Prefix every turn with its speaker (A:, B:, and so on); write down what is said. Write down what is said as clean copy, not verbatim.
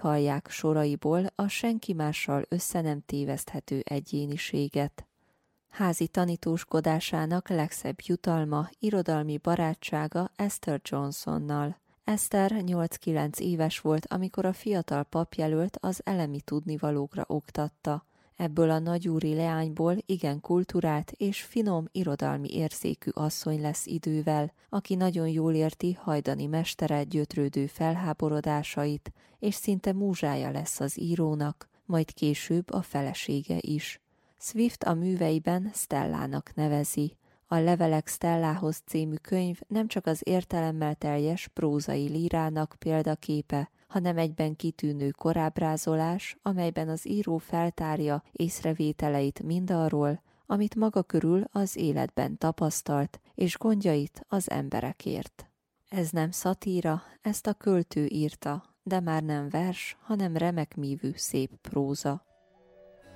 A: hallják soraiból a senki mással össze nem téveszthető egyéniséget. Házi tanítóskodásának legszebb jutalma irodalmi barátsága Esther Johnsonnal. Esther 8-9 éves volt, amikor a fiatal papjelölt az elemi tudnivalókra oktatta. Ebből a nagyúri leányból igen kulturált és finom irodalmi érzékű asszony lesz idővel, aki nagyon jól érti hajdani mestere gyötrődő felháborodásait, és szinte múzsája lesz az írónak, majd később a felesége is. Swift a műveiben Stellának nevezi. A Levelek Stellához című könyv nem csak az értelemmel teljes prózai lírának példaképe, hanem egyben kitűnő korábrázolás, amelyben az író feltárja észrevételeit mindarról, amit maga körül az életben tapasztalt, és gondjait az emberekért. Ez nem szatíra, ezt a költő írta, de már nem vers, hanem remek mívű szép próza.